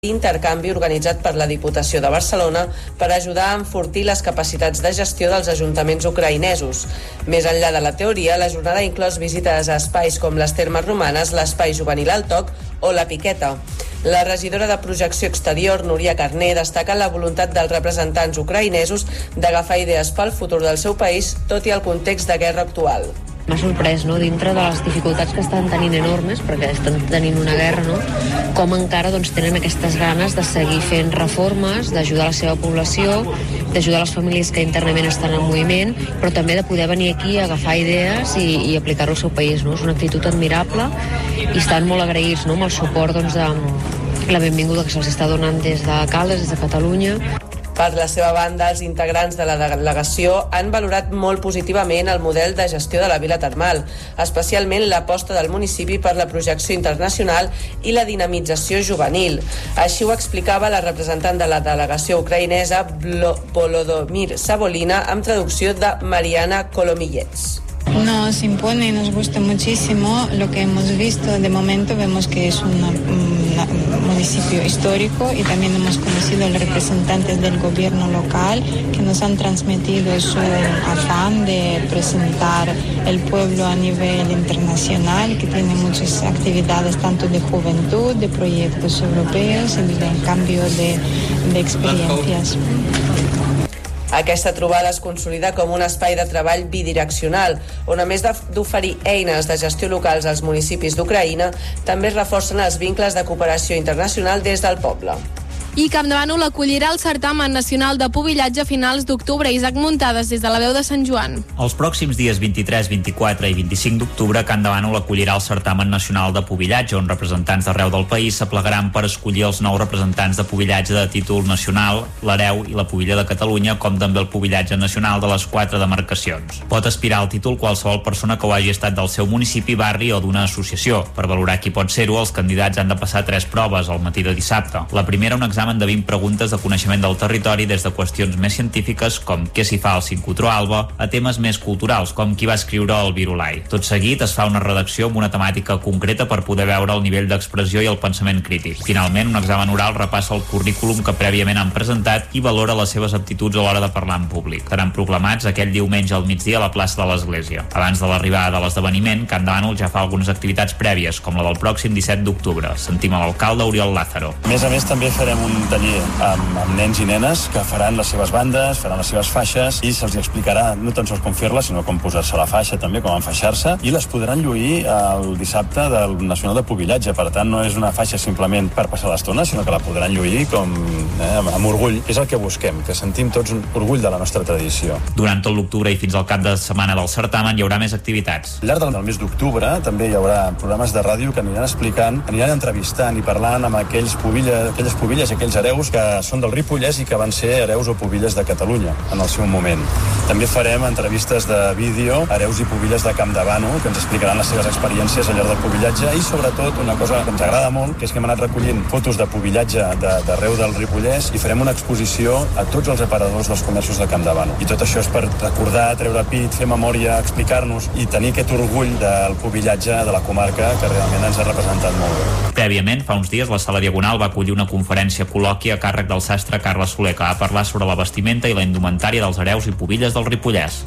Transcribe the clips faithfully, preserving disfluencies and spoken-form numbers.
intercanvi organitzat per la Diputació de Barcelona per ajudar a enfortir les capacitats de gestió dels ajuntaments ucraïnesos. Més enllà de la teoria, la jornada ha inclòs visites a espais com les Termes Romanes, l'Espai Juvenil al Toc o la Piqueta. La regidora de Projecció Exterior, Núria Carné, destaca la voluntat dels representants ucraïnesos d'agafar idees pel futur del seu país, tot i el context de guerra actual. M'ha sorprès, no?, dintre de les dificultats que estan tenint enormes, perquè estan tenint una guerra, no?, com encara doncs, tenen aquestes ganes de seguir fent reformes, d'ajudar la seva població, d'ajudar les famílies que internament estan en moviment, però també de poder venir aquí a agafar idees i, i aplicar-ho al seu país, no? És una actitud admirable i estan molt agraïts, no?, amb el suport doncs, de la benvinguda que se'ls està donant des de Caldes, des de Catalunya. Per la seva banda, els integrants de la delegació han valorat molt positivament el model de gestió de la vila termal, especialment l'aposta del municipi per la projecció internacional i la dinamització juvenil. Així ho explicava la representant de la delegació ucraïnesa Volodymyr Sabolina, amb traducció de Mariana Colomillets. Nos impone y nos gusta muchísimo lo que hemos visto. De momento vemos que es una, una, un municipio histórico y también hemos conocido a los representantes del gobierno local que nos han transmitido su afán de presentar el pueblo a nivel internacional, que tiene muchas actividades tanto de juventud, de proyectos europeos y de cambio de, de experiencias. Aquesta trobada es consolida com un espai de treball bidireccional, on a més d'oferir eines de gestió locals als municipis d'Ucraïna, també es reforcen els vincles de cooperació internacional des del poble. I Campdevànol acollirà el certamen nacional de pubillatge a finals d'octubre. Isaac Muntades, des de la veu de Sant Joan. Els pròxims dies vint-i-tres, vint-i-quatre i vint-i-cinc d'octubre, Campdevànol acollirà el certamen nacional de pubillatge, on representants d'arreu del país s'aplegaran per escollir els nous representants de pubillatge de títol nacional, l'hereu i la pubilla de Catalunya, com també el pubillatge nacional de les quatre demarcacions. Pot aspirar al títol qualsevol persona que ho hagi estat del seu municipi, barri o d'una associació. Per valorar qui pot ser-ho, els candidats han de passar tres proves al matí de dissabte. La primera, un examen de vint preguntes de coneixement del territori, des de qüestions més científiques, com què s'hi fa al sincrotró Alba, a temes més culturals, com qui va escriure el Virulai. Tot seguit es fa una redacció amb una temàtica concreta per poder veure el nivell d'expressió i el pensament crític. Finalment, un examen oral repassa el currículum que prèviament han presentat i valora les seves aptituds a l'hora de parlar en públic. Seran proclamats aquell diumenge al migdia a la plaça de l'Església. Abans de l'arribada de l'esdeveniment, Campdevànol ja fa algunes activitats prèvies, com la del pròxim disset d'octubre. Sentim a l'alcalde Oriol Lázaro. A més a més, també farem un taller amb, amb nens i nenes que faran les seves bandes, faran les seves faixes i se'ls explicarà no tan sols com fer-les, sinó com posar-se la faixa també, com enfaixar-se, i les podran lluir el dissabte del Nacional de Pubillatge. Per tant, no és una faixa simplement per passar l'estona, sinó que la podran lluir com, eh, amb, amb orgull, que és el que busquem, que sentim tots un orgull de la nostra tradició. Durant tot l'octubre i fins al cap de setmana del certamen hi haurà més activitats. Al llarg del mes d'octubre també hi haurà programes de ràdio que aniran explicant, aniran entrevistant i parlant amb aquells pubilles, aquelles pubilles i aquells hereus que són del Ripollès i que van ser hereus o pubilles de Catalunya en el seu moment. També farem entrevistes de vídeo a hereus i pubilles de Campdevànol que ens explicaran les seves experiències al llarg del pubillatge i sobretot una cosa que ens agrada molt, que és que hem anat recollint fotos de pubillatge d'arreu del Ripollès i farem una exposició a tots els aparadors dels comerços de Campdevànol. I tot això és per recordar, treure pit, fer memòria, explicar-nos i tenir aquest orgull del pubillatge de la comarca que realment ens ha representat molt bé. Prèviament, fa uns dies, la Sala Diagonal va acollir una conferència col·loqui a càrrec del sastre Carles Soler, que va parlar sobre la vestimenta i la indumentària dels hereus i pubilles del Ripollès.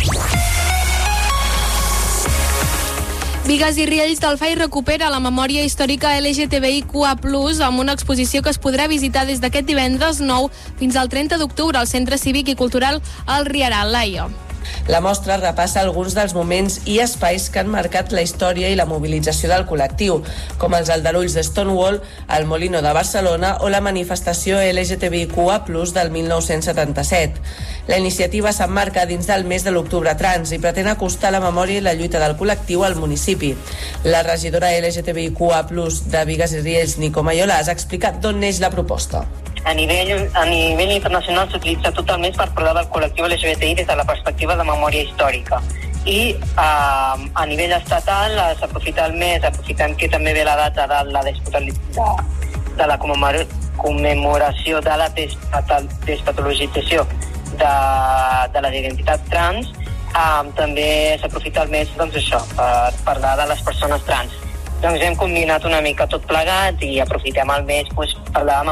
Bigues i Riells del Fai recupera la memòria històrica L G T B I Q A plus, amb una exposició que es podrà visitar des d'aquest divendres nou fins al trenta d'octubre al Centre Cívic i Cultural El Rieral, Laia. La mostra repassa alguns dels moments i espais que han marcat la història i la mobilització del col·lectiu, com els aldarulls de Stonewall, el Molino de Barcelona o la manifestació L G T B I Q A plus del mil nou-cents setanta-set. La iniciativa s'emmarca dins del mes de l'octubre trans i pretén acostar la memòria i la lluita del col·lectiu al municipi. La regidora L G T B I Q A plus de Bigues i Riells, Nico Mayolàs, ha explicat d'on neix la proposta. A nivell, a nivell internacional s'utilitza tot el mes per parlar del col·lectiu L G B T I des de la perspectiva de memòria històrica. I eh, a nivell estatal s'aprofita el mes, aprofitant que també ve la data de la de, de la commemoració de la despatologització de, de les identitats trans, eh, també s'aprofita el mes doncs, això, per parlar de les persones trans. doncs hem combinat una mica tot plegat i aprofitem el mes pues, per parlar de